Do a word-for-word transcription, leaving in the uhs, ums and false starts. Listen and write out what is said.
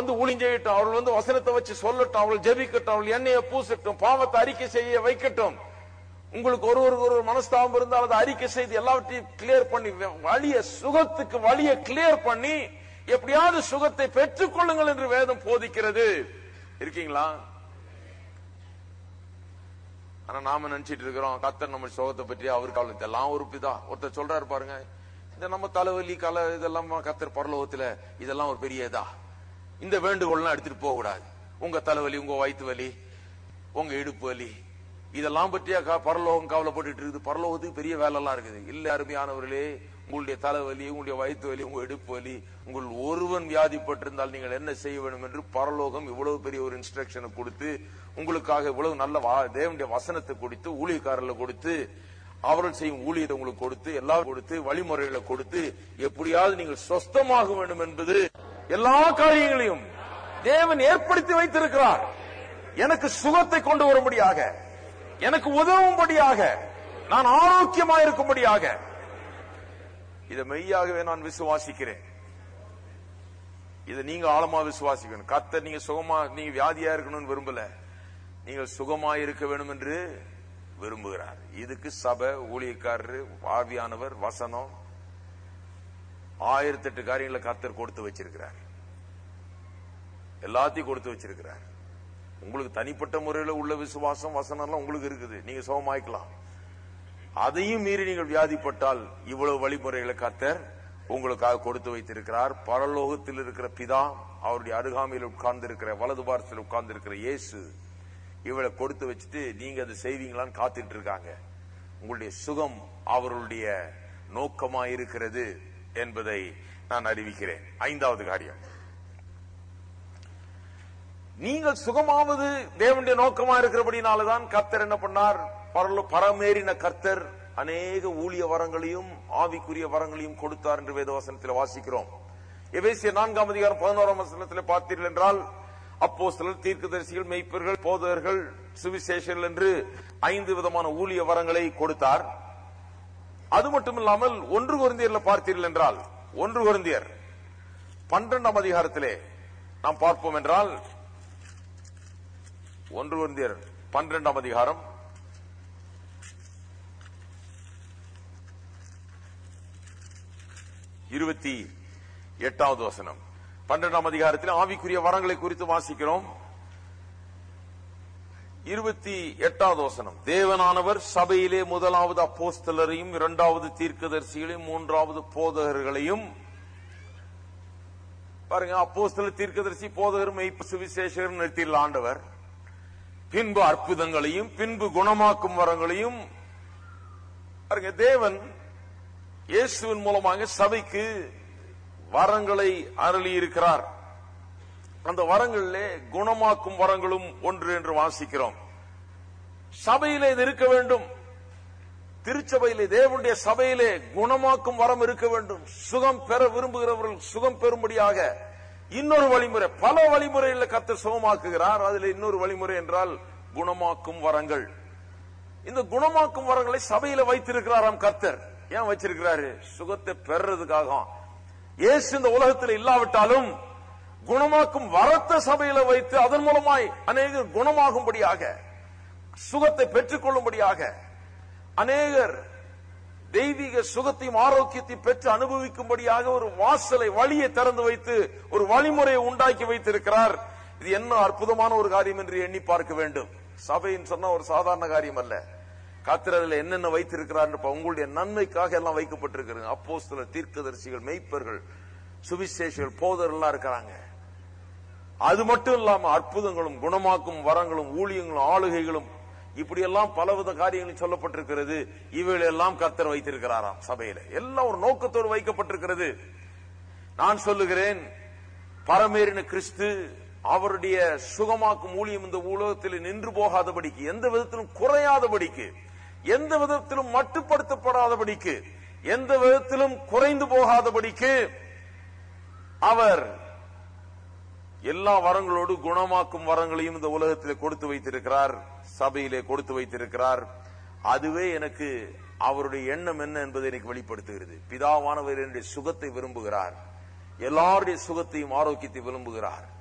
வந்து ஊழியம் செய்யட்டும், அவர்கள் வந்து வசனத்தை வச்சு சொல்லட்டும், அவர்கள் ஜெபிக்கட்டும், அவர்கள் எண்ணெயை பூசட்டும், பாவத்தை அறிக்கை செய்ய வைக்கட்டும். உங்களுக்கு ஒருவருக்கு ஒரு மனஸ்தாபம் இருந்தால் அதை அறிக்கை செய்து எல்லாவற்றையும் கிளியர் பண்ணி வழிய சுகத்துக்கு வழிய கிளியர் பண்ணி எப்படியாவது சுகத்தை பெற்றுக் கொள்ளுங்கள் என்று வேதம் போதிக்கிறது. இருக்கீங்களா? ஆனா நாம நினைச்சிட்டு இருக்கிறோம் கர்த்தர் நம்ம சுகத்தை பற்றி அவருக்கு கவலை. இதெல்லாம் ஒரு பிதா ஒருத்தர் சொல்றாரு பாருங்க, இந்த நம்ம தலைவலி கலை இதெல்லாம் கர்த்தர் பரலோகத்துல இதெல்லாம் ஒரு பெரிய இதா, இந்த வேண்டுகோள்லாம் எடுத்துட்டு போக கூடாது. உங்க தலைவலி, உங்க வயிற்று வலி, உங்க இடுப்பு வலி இதெல்லாம் பற்றியா பரலோகம் கவலைப்பட்டு இருக்குது? பரலோகத்துக்கு பெரிய வேலை எல்லாம் இருக்குது. இல்ல அருமையானவர்களே, உங்களுடைய தலைவலி, உங்களுடைய வயிற்று வலி, உங்க இடுப்பு வலி, உங்கள் ஒருவன் வியாதிப்பட்டிருந்தால் நீங்கள் என்ன செய்ய வேண்டும் என்று பரலோகம் இவ்வளவு பெரிய ஒரு இன்ஸ்ட்ரக்ஷனை கொடுத்து, உங்களுக்காக இவ்வளவு நல்ல தேவனுடைய வசனத்தை கொடுத்து, ஊழியக்காரர்களை கொடுத்து, அவர்கள் செய்யும் ஊழியத்தை உங்களுக்கு கொடுத்து, எல்லாம் கொடுத்து, வழிமுறைகளை கொடுத்து, எப்படியாவது நீங்கள் சொஸ்தமாக வேண்டும் என்பது எல்லா காரியங்களையும் தேவன் ஏற்படுத்தி வைத்திருக்கிறார். எனக்கு சுகத்தை கொண்டு வரும்படியாக, எனக்கு உதவும்படியாக, நான் ஆரோக்கியமாக இருக்கும்படியாக. இதை மெய்யாகவே நான் விசுவாசிக்கிறேன். இதை நீங்க ஆழமா விசுவாசிக்கணும். கர்த்தர் நீங்க சுகமா, நீங்க வியாதியா இருக்கணும்னு விரும்பல, நீங்கள் சுகமா இருக்க வேண்டும் என்று விரும்புகிறார். இதுக்கு சபை, ஊழியக்காரர், ஆவியானவர், வசனம், ஆயிரத்தி எட்டு காரியங்களை கர்த்தர் கொடுத்து வச்சிருக்கிறார். எல்லாத்தையும் கொடுத்து வச்சிருக்கிறார். உங்களுக்கு தனிப்பட்ட முறையில் உள்ள விசுவாசம், வசனம் எல்லாம் உங்களுக்கு இருக்குது, நீங்க சுகமாய்க்கலாம். அதையும் மீறி நீங்கள் வியாதிப்பட்டால் இவ்வளவு வழிமுறைகளை கர்த்தர் உங்களுக்காக கொடுத்து வைத்திருக்கிறார். பரலோகத்தில் இருக்கிற பிதா, அவருடைய அருகாமையில் உட்கார்ந்து இருக்கிற, வலது பார்சல் உட்கார்ந்து இருக்கிற இயேசு இவளை கொடுத்து வச்சுட்டு நீங்க அதை செய்வீங்களான்னு காத்துட்டு இருக்காங்க. உங்களுடைய சுகம் அவர்களுடைய நோக்கமா இருக்கிறது என்பதை நான் அறிவிக்கிறேன். ஐந்தாவது காரியம், நீங்கள் சுகமாவது தேவனுடைய நோக்கமா இருக்கிறபடினால்தான் கர்த்தர் என்ன பண்ணார்? பரமேறின கர்த்தர் அநேக ஊழிய வரங்களையும் ஆவிக்குரிய வரங்களையும் கொடுத்தார் என்று வேதவசனத்தில் வாசிக்கிறோம். எபேசியர் நான்காம் அதிகாரம் பதினோராம் வசனத்தில் பார்த்தீர்கள் என்றால், அப்போஸ்தலர், தீர்க்கதரிசிகள், மெய்ப்பர்கள், போதகர்கள், சுவிசேஷர்கள் என்று ஐந்து விதமான ஊழிய வரங்களை கொடுத்தார். அது மட்டுமில்லாமல் ஒன்று கொரிந்தியர்ல பார்த்தீர்கள் என்றால், ஒன்று கொரிந்தியர் பன்னிரண்டாம் அதிகாரத்திலே நாம் பார்ப்போம் என்றால், ஒன்று கொரிந்தியர் பன்னிரண்டாம் அதிகாரம் இருபத்தி எட்டாவது வசனம். பன்னிரண்டாம் அதிகாரத்தில் ஆவிக்குரிய வரங்களை குறித்து வாசிக்கிறோம். இருபத்தி எட்டாவது வசனம், தேவனானவர் சபையிலே முதலாவது அப்போஸ்தலரையும், இரண்டாவது தீர்க்கதரிசிகளையும், மூன்றாவது போதகர்களையும், பாருங்க, அப்போஸ்தலர், தீர்க்கதரிசி, போதகர், மெய்ப்பர், சுவிசேஷகர் நிறுத்தியுள்ள ஆண்டவர். பின்பு அற்புதங்களையும், பின்பு குணமாக்கும் வரங்களையும் பாருங்க, தேவன் இயேசுவின் மூலமாக சபைக்கு வரங்களை அருளி இருக்கிறார். அந்த வரங்களிலே குணமாக்கும் வரங்களும் ஒன்று என்று வாசிக்கிறோம். சபையிலே இது இருக்க வேண்டும். திருச்சபையிலே, தேவனுடைய சபையிலே குணமாக்கும் வரம் இருக்க வேண்டும். சுகம் பெற விரும்புகிறவர்கள் சுகம் பெறும்படியாக இன்னொரு வழிமுறை, பல வழிமுறைகளை கர்த்தர் சுகமாக்குகிறார். அதில் இன்னொரு வழிமுறை என்றால் குணமாக்கும் வரங்கள். இந்த குணமாக்கும் வரங்களை சபையில வைத்திருக்கிறாராம் கர்த்தர். ஏன் வச்சிருக்கிறாரு? சுகத்தை பெறறதுக்காக. இயேசு இந்த உலகத்தில் இல்லாவிட்டாலும் குணமாக்கும் வரத்தை சபையில வைத்து அதன் மூலமாய் அநேகர் குணமாகும்படியாக, சுகத்தை பெற்றுக் கொள்ளும்படியாக, அநேகர் தெய்வீக சுகத்தையும் ஆரோக்கியத்தையும் பெற்று அனுபவிக்கும்படியாக ஒரு வாசலை, வழியை திறந்து வைத்து ஒரு வழிமுறையை உண்டாக்கி வைத்திருக்கிறார். இது என்ன அற்புதமான ஒரு காரியம் என்று எண்ணி பார்க்க வேண்டும். சபைன்னு சொன்னா ஒரு சாதாரண காரியம் அல்ல. கர்த்தர் அதில் என்னென்ன வைத்திருக்கிறார், உங்களுடைய நன்மைக்காக எல்லாம் வைக்கப்பட்டிருக்கிறது. அப்போஸ்தலர், தீர்க்கதரிசிகள், மெய்ப்பர்கள், சுவிசேஷர்கள், போதகர்கள் இருக்கிறாங்க. அது மட்டும் இல்லாம அற்புதங்களும், குணமாக்கும் வரங்களும், ஊழியங்களும், ஆளுகைகளும், இப்படியெல்லாம் பலவித காரியங்களும் சொல்லப்பட்டிருக்கிறது. இவைகள் எல்லாம் கர்த்தர் வைத்திருக்கிறாராம் சபையில. எல்லாம் ஒரு நோக்கத்தோடு வைக்கப்பட்டிருக்கிறது. நான் சொல்லுகிறேன், பரமேறின கிறிஸ்து அவருடைய சுகமாக்கும் ஊழியம் இந்த உலகத்தில் நின்று போகாதபடிக்கு, எந்த விதத்திலும் குறையாதபடிக்கு, எந்த விதத்திலும் மட்டுப்படுத்தப்படாதபடிக்கு, எந்த விதத்திலும் குறைந்து போகாதபடிக்கு அவர் எல்லா வரங்களோடு குணமாக்கும் வரங்களையும் இந்த உலகத்தில் கொடுத்து வைத்திருக்கிறார், சபையிலே கொடுத்து வைத்திருக்கிறார். அதுவே எனக்கு அவருடைய எண்ணம் என்ன என்பதை எனக்கு வெளிப்படுத்துகிறது. பிதாவானவர் என்னுடைய சுகத்தை விரும்புகிறார், எல்லாருடைய சுகத்தையும் ஆரோக்கியத்தை விரும்புகிறார்.